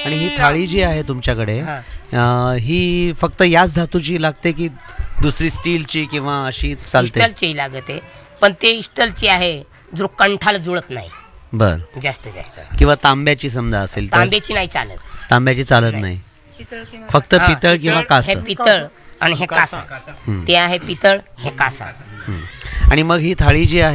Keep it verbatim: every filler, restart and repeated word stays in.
आणि ही थाळी जी आहे तुमच्याकडे हा. अं, ही फक्त याच धातूची लागते की दुसरी स्टीलची किंवा अशी चालते? स्टलची लागते, पण ते स्टलची आहे जो कंठाला जुळत नाही बर. जास्त जास्त. किंवा तांब्याची समजा असेल तर? तांब्याची नाही चालत. तांब्याची चालत नाही, फक्त हा, पितळ किंवा कास. हे पितळ आणि हे कासा. हम्म. ते आहे पितळ, हे कासा. हम्म. आणि मग ही थाळी जी आहे